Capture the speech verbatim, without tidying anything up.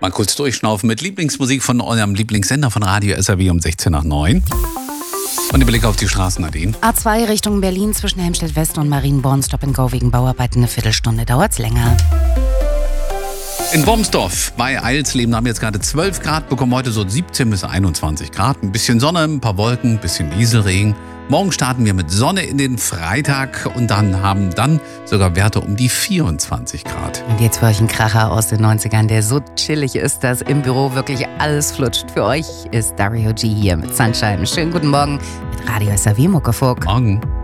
Mal kurz durchschnaufen mit Lieblingsmusik von eurem Lieblingssender von Radio S R W um sechzehn nach neun. Und der Blick auf die Straßen, Nadine. A zwei Richtung Berlin zwischen Helmstedt West und Marienborn. Stop and Go wegen Bauarbeiten. Eine Viertelstunde dauert's länger. In Wormsdorf bei Eilsleben haben wir jetzt gerade zwölf Grad bekommen. Heute so siebzehn bis einundzwanzig Grad. Ein bisschen Sonne, ein paar Wolken, ein bisschen Nieselregen. Morgen starten wir mit Sonne in den Freitag und dann haben dann sogar Werte um die vierundzwanzig Grad. Und jetzt für euch ein Kracher aus den neunzigern, der so chillig ist, dass im Büro wirklich alles flutscht. Für euch ist Dario G hier mit Sunshine. Schönen guten Morgen mit Radio S R W Muckefuck. Morgen.